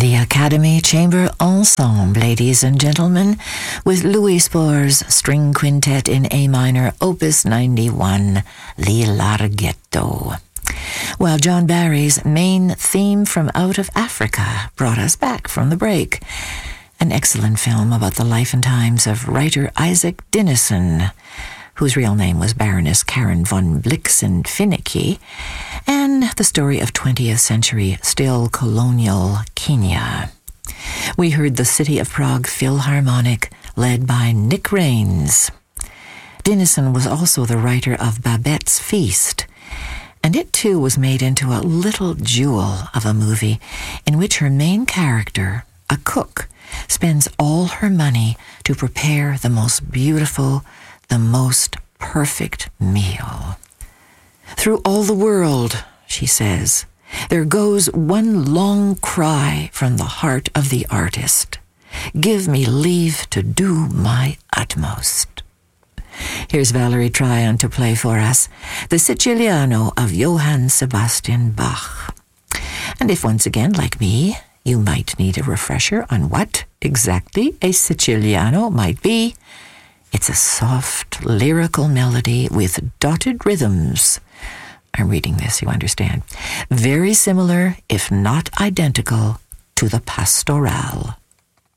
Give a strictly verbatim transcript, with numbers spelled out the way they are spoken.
The Academy Chamber Ensemble, ladies and gentlemen, with Louis Spohr's String Quintet in A minor, Opus ninety-one, Li Larghetto. While John Barry's main theme from out of Africa brought us back from the break. An excellent film about the life and times of writer Isaac Dinesen, whose real name was Baroness Karen von Blixen-Finnicky, and the story of twentieth century, still colonial Kenya. We heard the City of Prague Philharmonic, led by Nick Raines. Dinesen was also the writer of Babette's Feast, and it too was made into a little jewel of a movie in which her main character, a cook, spends all her money to prepare the most beautiful, the most perfect meal. Through all the world, she says, there goes one long cry from the heart of the artist. Give me leave to do my utmost. Here's Valerie Tryon to play for us the Siciliano of Johann Sebastian Bach. And if once again, like me, you might need a refresher on what exactly a Siciliano might be, it's a soft, lyrical melody with dotted rhythms. I'm reading this, you understand. Very similar, if not identical, to the pastoral.